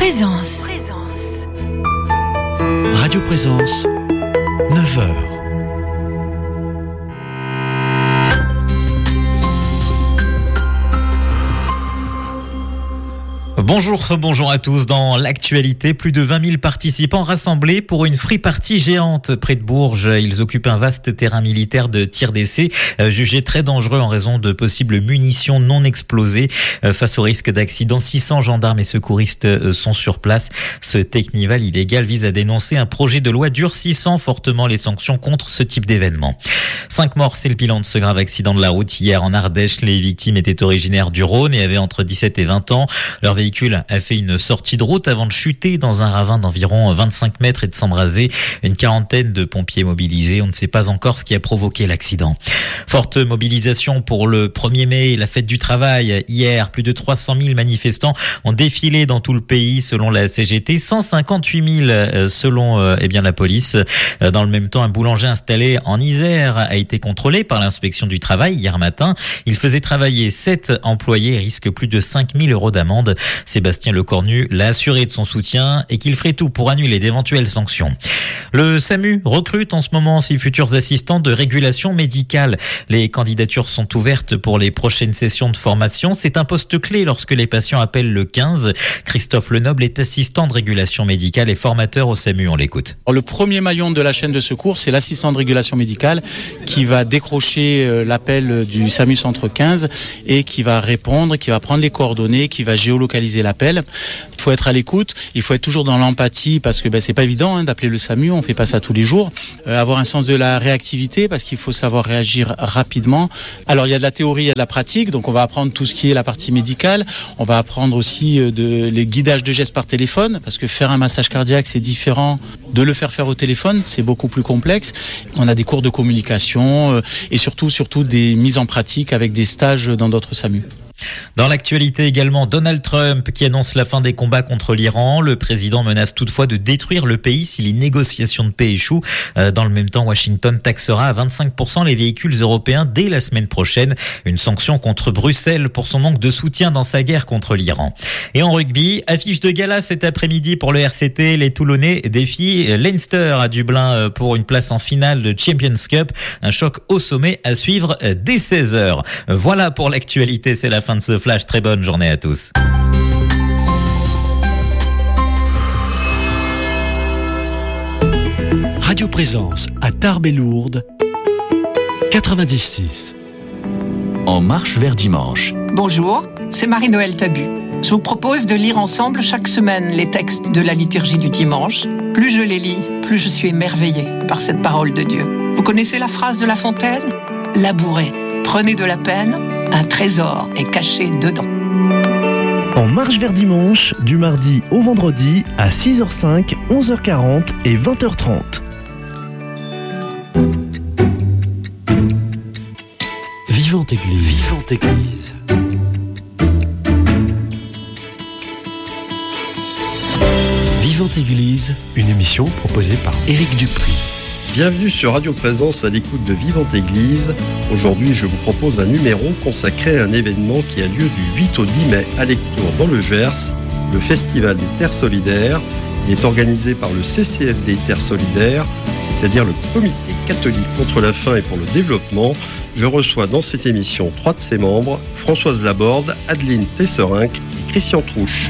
Présence. Radio Présence, 9h. Bonjour à tous. Dans l'actualité, plus de 20 000 participants rassemblés pour une free party géante près de Bourges. Ils occupent un vaste terrain militaire de tir d'essai, jugé très dangereux en raison de possibles munitions non explosées. Face au risque d'accident, 600 gendarmes et secouristes sont sur place. Ce technival illégal vise à dénoncer un projet de loi durcissant fortement les sanctions contre ce type d'événement. 5 morts, c'est le bilan de ce grave accident de la route hier en Ardèche. Les victimes étaient originaires du Rhône et avaient entre 17 et 20 ans. Leur véhicule a fait une sortie de route avant de chuter dans un ravin d'environ 25 mètres et de s'embraser. Une quarantaine de pompiers mobilisés. On ne sait pas encore ce qui a provoqué l'accident. Forte mobilisation pour le 1er mai, la fête du travail. Hier, plus de 300 000 manifestants ont défilé dans tout le pays selon la CGT. 158 000 selon la police. Dans le même temps, un boulanger installé en Isère a été contrôlé par l'inspection du travail hier matin. Il faisait travailler 7 employés et risque plus de 5 000 € d'amende. Sébastien Lecornu l'a assuré de son soutien et qu'il ferait tout pour annuler d'éventuelles sanctions. Le SAMU recrute en ce moment ses futurs assistants de régulation médicale. Les candidatures sont ouvertes pour les prochaines sessions de formation. C'est un poste clé lorsque les patients appellent le 15. Christophe Lenoble est assistant de régulation médicale et formateur au SAMU. On l'écoute. Le premier maillon de la chaîne de secours, c'est l'assistant de régulation médicale qui va décrocher l'appel du SAMU Centre 15 et qui va répondre, qui va prendre les coordonnées, qui va géolocaliser l'appel. Il faut être à l'écoute, il faut être toujours dans l'empathie parce que c'est pas évident d'appeler le SAMU, on fait pas ça tous les jours. Avoir un sens de la réactivité parce qu'il faut savoir réagir rapidement. Alors il y a de la théorie, il y a de la pratique, donc on va apprendre tout ce qui est la partie médicale. On va apprendre aussi les guidages de gestes par téléphone parce que faire un massage cardiaque c'est différent de le faire au téléphone, c'est beaucoup plus complexe. On a des cours de communication et surtout des mises en pratique avec des stages dans d'autres SAMU. Dans l'actualité également, Donald Trump qui annonce la fin des combats contre l'Iran. Le président menace toutefois de détruire le pays si les négociations de paix échouent. Dans le même temps, Washington taxera à 25% les véhicules européens dès la semaine prochaine. Une sanction contre Bruxelles pour son manque de soutien dans sa guerre contre l'Iran. Et en rugby, affiche de gala cet après-midi pour le RCT. Les Toulonnais défient Leinster à Dublin pour une place en finale de Champions Cup. Un choc au sommet à suivre dès 16h. Voilà pour l'actualité, c'est la fin de ce flash. Très bonne journée à tous. Radio Présence à Tarbes et Lourdes, 96. En marche vers dimanche. Bonjour, c'est Marie-Noël Tabu. Je vous propose de lire ensemble chaque semaine les textes de la liturgie du dimanche. Plus je les lis, plus je suis émerveillée par cette parole de Dieu. Vous connaissez la phrase de La Fontaine ? Labourez, prenez de la peine, un trésor est caché dedans. En marche vers dimanche, du mardi au vendredi à 6h05, 11h40 et 20h30. Vivante Église. Vivante Église. Vivante Église, une émission proposée par Éric Dupri. Bienvenue sur Radio Présence à l'écoute de Vivante Église. Aujourd'hui, je vous propose un numéro consacré à un événement qui a lieu du 8 au 10 mai à Lectoure dans le Gers, le Festival des Terres Solidaires. Il est organisé par le CCFD Terres Solidaires, c'est-à-dire le Comité catholique contre la faim et pour le développement. Je reçois dans cette émission 3 de ses membres, Françoise Laborde, Adeline Tesserenc et Christian Trouche.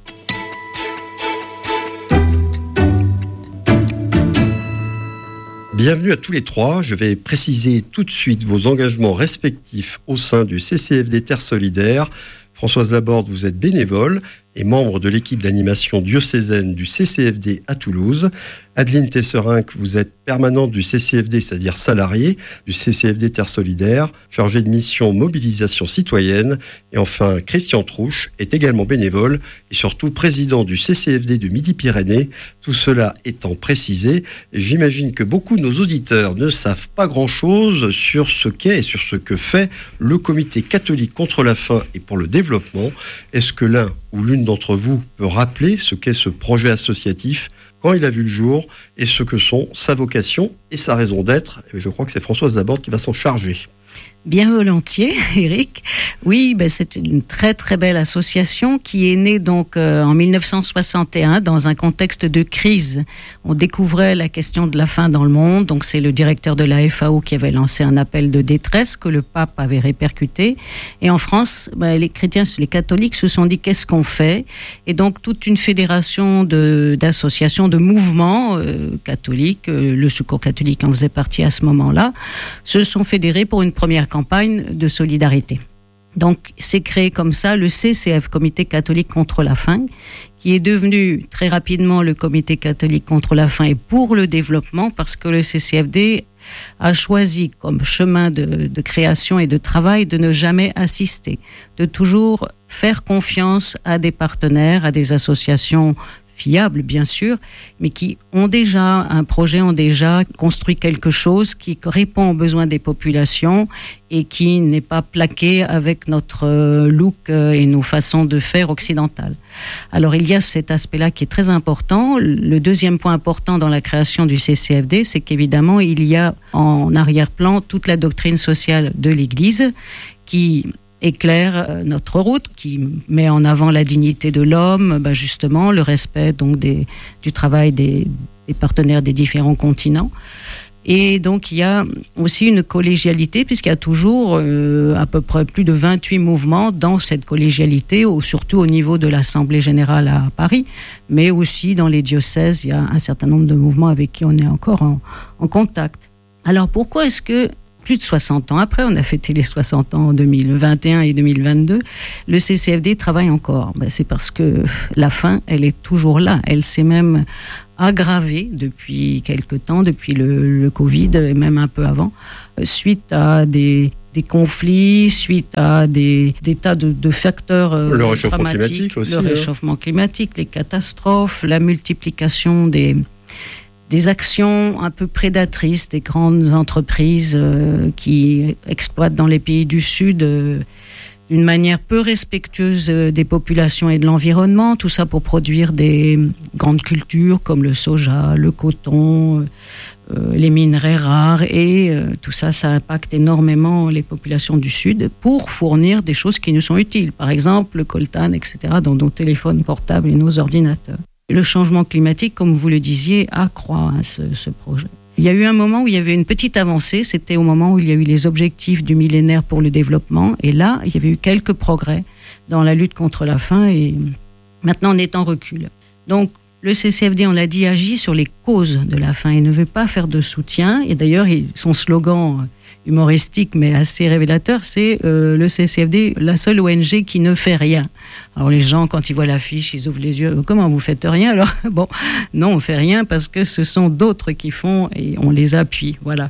Bienvenue à tous les 3. Je vais préciser tout de suite vos engagements respectifs au sein du CCFD Terres Solidaires. Françoise Laborde, vous êtes bénévole et membre de l'équipe d'animation diocésaine du CCFD à Toulouse. Adeline Tesserenc, vous êtes permanente du CCFD, c'est-à-dire salariée du CCFD Terres Solidaires, chargée de mission mobilisation citoyenne. Et enfin, Christian Trouche est également bénévole et surtout président du CCFD de Midi-Pyrénées. Tout cela étant précisé, j'imagine que beaucoup de nos auditeurs ne savent pas grand-chose sur ce qu'est et sur ce que fait le Comité catholique contre la faim et pour le développement. Est-ce que l'un ou l'une d'entre vous peut rappeler ce qu'est ce projet associatif, quand il a vu le jour et ce que sont sa vocation et sa raison d'être? Et je crois que c'est Françoise Laborde qui va s'en charger. Bien volontiers, Eric. Oui, c'est une très très belle association qui est née donc en 1961 dans un contexte de crise. On découvrait la question de la faim dans le monde, donc c'est le directeur de la FAO qui avait lancé un appel de détresse que le pape avait répercuté. Et en France, les chrétiens, les catholiques se sont dit qu'est-ce qu'on fait ? Et donc toute une fédération d'associations, de mouvements catholiques, le Secours catholique en faisait partie à ce moment-là, se sont fédérés pour une première campagne de solidarité. Donc, c'est créé comme ça le CCF, Comité catholique contre la faim, qui est devenu très rapidement le Comité catholique contre la faim et pour le développement, parce que le CCFD a choisi comme chemin de création et de travail de ne jamais assister, de toujours faire confiance à des partenaires, à des associations fiables bien sûr, mais qui ont déjà un projet, ont déjà construit quelque chose qui répond aux besoins des populations et qui n'est pas plaqué avec notre look et nos façons de faire occidentales. Alors il y a cet aspect-là qui est très important. Le deuxième point important dans la création du CCFD, c'est qu'évidemment il y a en arrière-plan toute la doctrine sociale de l'Église qui éclaire notre route, qui met en avant la dignité de l'homme, justement le respect donc du travail des partenaires des différents continents. Et donc il y a aussi une collégialité puisqu'il y a toujours à peu près plus de 28 mouvements dans cette collégialité, surtout au niveau de l'Assemblée Générale à Paris, mais aussi dans les diocèses, il y a un certain nombre de mouvements avec qui on est encore en contact. Alors pourquoi est-ce que plus de 60 ans après, on a fêté les 60 ans en 2021 et 2022, le CCFD travaille encore. C'est parce que la faim, elle est toujours là. Elle s'est même aggravée depuis quelque temps, depuis le Covid et même un peu avant, suite à des conflits, suite à des tas de facteurs le réchauffement dramatiques. Climatique aussi, le réchauffement climatique, les catastrophes, la multiplication des actions un peu prédatrices des grandes entreprises qui exploitent dans les pays du Sud d'une manière peu respectueuse des populations et de l'environnement, tout ça pour produire des grandes cultures comme le soja, le coton, les minerais rares et tout ça, ça impacte énormément les populations du Sud pour fournir des choses qui nous sont utiles, par exemple le coltan, etc., dans nos téléphones portables et nos ordinateurs. Le changement climatique, comme vous le disiez, accroît ce projet. Il y a eu un moment où il y avait une petite avancée, c'était au moment où il y a eu les objectifs du millénaire pour le développement, et là, il y avait eu quelques progrès dans la lutte contre la faim, et maintenant on est en recul. Donc, le CCFD, on l'a dit, agit sur les causes de la faim et ne veut pas faire de soutien, et d'ailleurs, son slogan humoristique mais assez révélateur, c'est le CCFD, la seule ONG qui ne fait rien. Alors les gens, quand ils voient l'affiche, ils ouvrent les yeux. Comment vous faites rien alors ? Bon, non, on fait rien parce que ce sont d'autres qui font et on les appuie, voilà.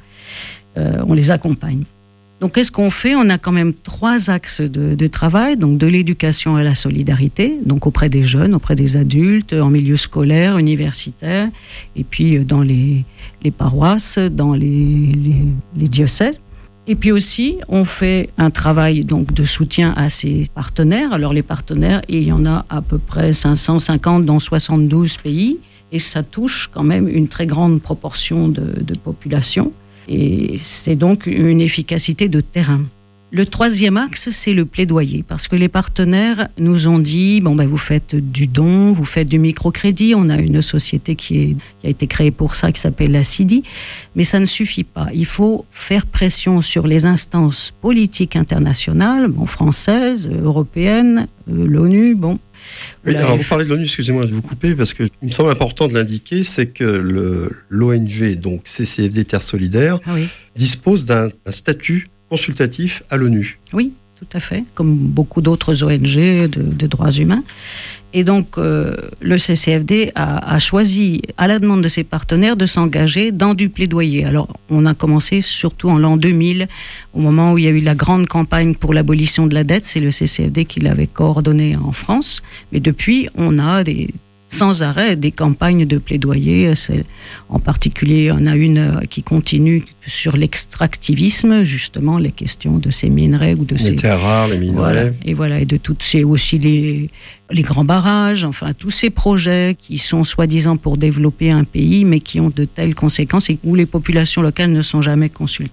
On les accompagne. Donc qu'est-ce qu'on fait ? On a quand même 3 axes de travail, donc de l'éducation à la solidarité, donc auprès des jeunes, auprès des adultes, en milieu scolaire, universitaire, et puis dans les paroisses, dans les diocèses. Et puis aussi, on fait un travail donc de soutien à ces partenaires. Alors les partenaires, il y en a à peu près 550 dans 72 pays, et ça touche quand même une très grande proportion de population. Et c'est donc une efficacité de terrain. Le 3e axe, c'est le plaidoyer, parce que les partenaires nous ont dit, vous faites du don, vous faites du microcrédit, on a une société qui a été créée pour ça, qui s'appelle la CIDI, mais ça ne suffit pas. Il faut faire pression sur les instances politiques internationales, françaises, européennes, l'ONU, Oui, alors vous parlez de l'ONU, excusez-moi de vous couper, parce qu'il me semble important de l'indiquer, c'est que l'ONG, donc CCFD Terre Solidaire, dispose d'un statut consultatif à l'ONU. Oui, tout à fait, comme beaucoup d'autres ONG de droits humains. Et donc, le CCFD a choisi, à la demande de ses partenaires, de s'engager dans du plaidoyer. Alors, on a commencé surtout en l'an 2000, au moment où il y a eu la grande campagne pour l'abolition de la dette. C'est le CCFD qui l'avait coordonné en France. Mais depuis, on a sans arrêt des campagnes de plaidoyer. En particulier, on a une qui continue sur l'extractivisme, justement, les questions de ces minerais ou de ces terres rares, les minerais. Et de toutes ces aussi les grands barrages, enfin tous ces projets qui sont soi-disant pour développer un pays, mais qui ont de telles conséquences et où les populations locales ne sont jamais consultées.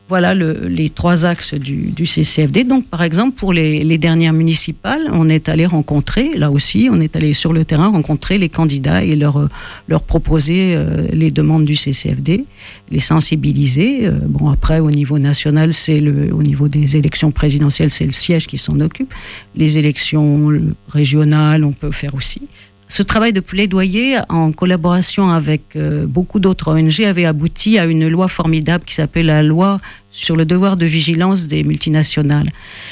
Voilà les 3 axes du CCFD. Donc, par exemple, pour les dernières municipales, on est allé rencontrer, là aussi, on est allé sur le terrain rencontrer les candidats et leur proposer les demandes du CCFD, les sensibiliser. Bon, après, au niveau national, au niveau des élections présidentielles, c'est le siège qui s'en occupe. Les élections régionales, on peut faire aussi. Ce travail de plaidoyer, en collaboration avec beaucoup d'autres ONG, avait abouti à une loi formidable qui s'appelle la loi sur le devoir de vigilance des multinationales.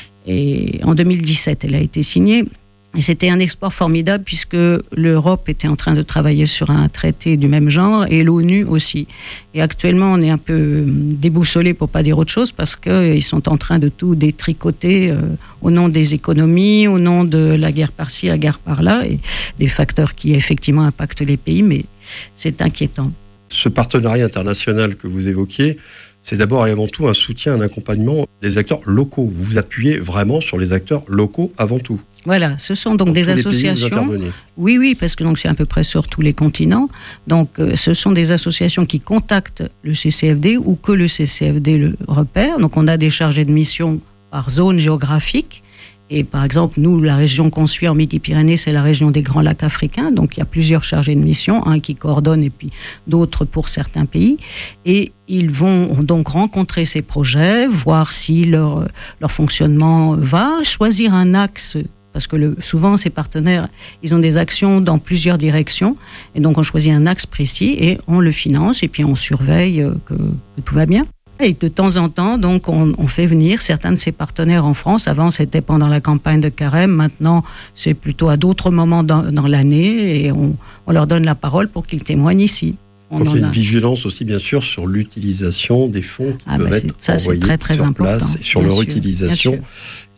Et en 2017, elle a été signée. Et c'était un espoir formidable puisque l'Europe était en train de travailler sur un traité du même genre et l'ONU aussi. Et actuellement, on est un peu déboussolé pour pas dire autre chose parce qu'ils sont en train de tout détricoter au nom des économies, au nom de la guerre par-ci, la guerre par-là et des facteurs qui effectivement impactent les pays, mais c'est inquiétant. Ce partenariat international que vous évoquiez, c'est d'abord et avant tout un soutien, un accompagnement des acteurs locaux. Vous vous appuyez vraiment sur les acteurs locaux avant tout. Voilà, ce sont donc des associations. Oui, parce que donc c'est à peu près sur tous les continents. Donc ce sont des associations qui contactent le CCFD ou que le CCFD le repère. Donc on a des chargés de mission par zone géographique. Et par exemple, nous, la région qu'on suit en Midi-Pyrénées, c'est la région des Grands Lacs africains. Donc, il y a plusieurs chargés de mission, un qui coordonne et puis d'autres pour certains pays. Et ils vont donc rencontrer ces projets, voir si leur fonctionnement va, choisir un axe, parce que souvent, ces partenaires, ils ont des actions dans plusieurs directions. Et donc, on choisit un axe précis et on le finance et puis on surveille que tout va bien. Et de temps en temps, donc, on fait venir certains de ces partenaires en France. Avant, c'était pendant la campagne de Carême. Maintenant, c'est plutôt à d'autres moments dans l'année et on leur donne la parole pour qu'ils témoignent ici. Donc, il y a une vigilance aussi, bien sûr, sur l'utilisation des fonds qui peuvent être envoyés très, très sur important, place et sur leur utilisation.